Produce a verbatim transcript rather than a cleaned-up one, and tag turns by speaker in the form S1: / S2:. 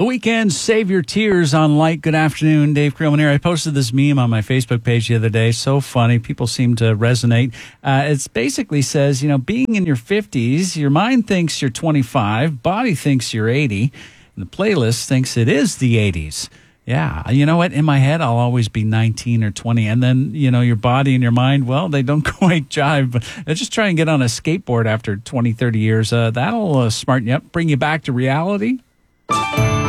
S1: The Weeknd, Save Your Tears on Light. Good afternoon, Dave Creelman here. I posted this meme on my Facebook page the other day. So funny. People seem to resonate. Uh, it basically says, you know, being in your fifties, your mind thinks you're twenty-five, body thinks you're eighty, and the playlist thinks it is the eighties. Yeah, you know what? In my head, I'll always be nineteen or twenty. And then, you know, your body and your mind, well, they don't quite jive. But just try and get on a skateboard after twenty, thirty years. Uh, that'll uh, smarten you up, bring you back to reality.